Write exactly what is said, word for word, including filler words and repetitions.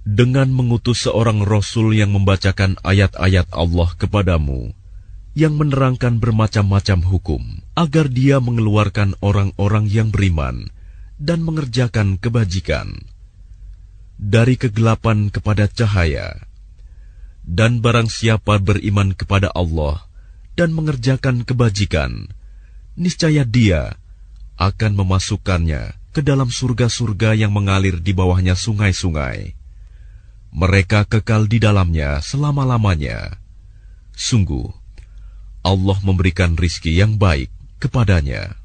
dengan mengutus seorang Rasul yang membacakan ayat-ayat Allah kepadamu, yang menerangkan bermacam-macam hukum, agar dia mengeluarkan orang-orang yang beriman dan mengerjakan kebajikan dari kegelapan kepada cahaya. Dan barang siapa beriman kepada Allah dan mengerjakan kebajikan, niscaya dia akan memasukkannya ke dalam surga-surga yang mengalir di bawahnya sungai-sungai. Mereka kekal di dalamnya selama-lamanya. Sungguh, Allah memberikan rizki yang baik kepadanya.